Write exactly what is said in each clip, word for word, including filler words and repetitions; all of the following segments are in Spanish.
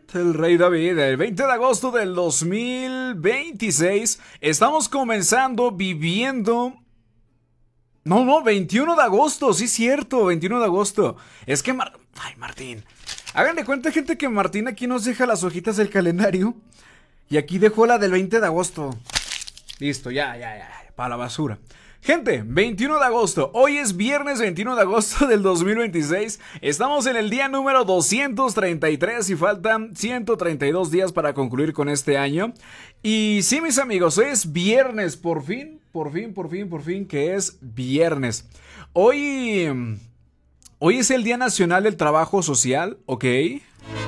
El Rey David, el veinte de agosto del dos mil veintiséis. Estamos comenzando, viviendo. No, no, veintiuno de agosto, sí, cierto, veintiuno de agosto. Es que. Mar... Ay, Martín. Háganle cuenta, gente, que Martín aquí nos deja las hojitas del calendario. Y aquí dejó la del veinte de agosto. Listo, ya, ya, ya. Para la basura. Gente, veintiuno de agosto, hoy es viernes veintiuno de agosto del dos mil veintiséis, estamos en el día número doscientos treinta y tres y faltan ciento treinta y dos días para concluir con este año. Y sí, mis amigos, es viernes, por fin, por fin, por fin, por fin que es viernes. Hoy, hoy es el Día Nacional del Trabajo Social, ¿ok? El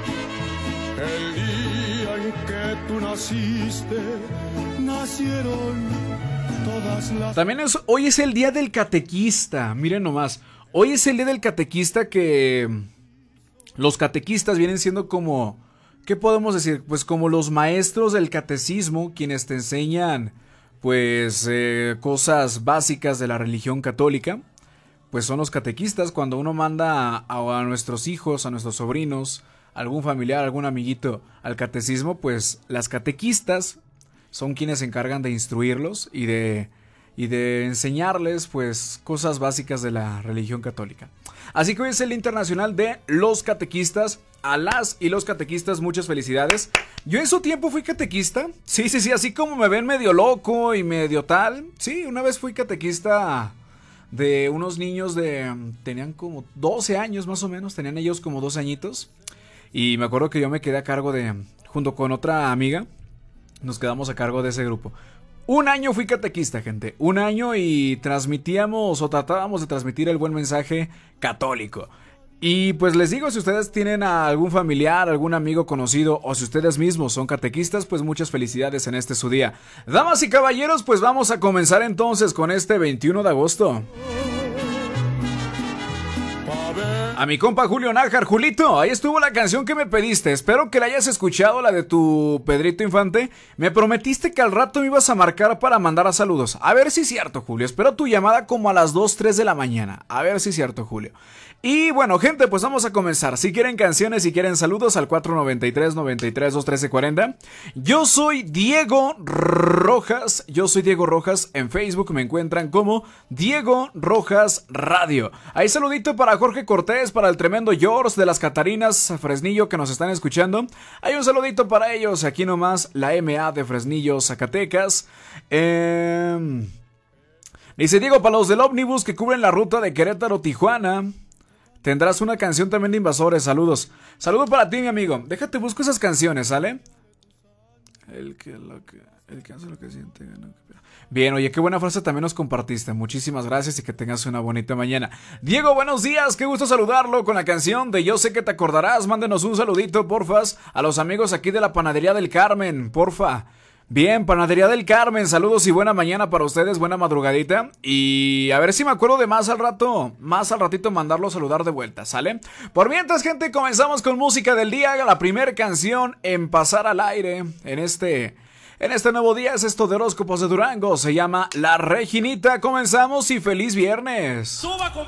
día en que tú naciste, nacieron todas las... También es, hoy es el día del catequista. Miren nomás, hoy es el día del catequista, que los catequistas vienen siendo como, ¿qué podemos decir? Pues como los maestros del catecismo, quienes te enseñan pues eh, cosas básicas de la religión católica. Pues son los catequistas. Cuando uno manda a, a nuestros hijos, a nuestros sobrinos, algún familiar, algún amiguito al catecismo, pues las catequistas son quienes se encargan de instruirlos y de, y de enseñarles pues cosas básicas de la religión católica. Así que hoy es el Internacional de los Catequistas. A las y los catequistas, muchas felicidades. Yo en su tiempo fui catequista. Sí, sí, sí, así como me ven medio loco y medio tal. Sí, una vez fui catequista de unos niños de... Tenían como doce años más o menos, tenían ellos como doce añitos. Y me acuerdo que yo me quedé a cargo de... Junto con otra amiga, nos quedamos a cargo de ese grupo. Un año fui catequista, gente. Un año y transmitíamos o tratábamos de transmitir el buen mensaje católico. Y pues les digo, si ustedes tienen a algún familiar, algún amigo conocido, o si ustedes mismos son catequistas, pues muchas felicidades en este su día. Damas y caballeros, pues vamos a comenzar entonces con este veintiuno de agosto. A mi compa Julio Nájar. Julito, ahí estuvo la canción que me pediste. Espero que la hayas escuchado, la de tu Pedrito Infante. Me prometiste que al rato me ibas a marcar para mandar a saludos. A ver si es cierto, Julio. Espero tu llamada como a las dos, tres de la mañana. A ver si es cierto, Julio. Y bueno, gente, pues vamos a comenzar. Si quieren canciones, si quieren saludos, al cuatro noventa y tres, noventa y tres, dos trece, cuarenta. Yo soy Diego Rojas. Yo soy Diego Rojas. En Facebook me encuentran como Diego Rojas Radio. Ahí saludito para Jorge Cortés, para el tremendo George de las Catarinas Fresnillo que nos están escuchando. Hay un saludito para ellos. Aquí nomás la M A de Fresnillo, Zacatecas. Eh... Dice Diego, para los del ómnibus que cubren la ruta de Querétaro-Tijuana, tendrás una canción también de Invasores. Saludos. Saludo para ti, mi amigo. Déjate, busco esas canciones, ¿sale? El que, lo que, el que hace lo que siente. No. Bien, oye, qué buena frase también nos compartiste. Muchísimas gracias y que tengas una bonita mañana. Diego, buenos días. Qué gusto saludarlo con la canción de Yo sé que te acordarás. Mándenos un saludito, porfas, a los amigos aquí de la Panadería del Carmen, porfa. Bien, Panadería del Carmen, saludos y buena mañana para ustedes, buena madrugadita. Y a ver si me acuerdo de más al rato, más al ratito mandarlo a saludar de vuelta, ¿sale? Por mientras, gente, comenzamos con música del día. La primera canción en pasar al aire en este, en este nuevo día es esto de Horóscopos de Durango. Se llama La Reginita. Comenzamos y feliz viernes. Suba, compadre.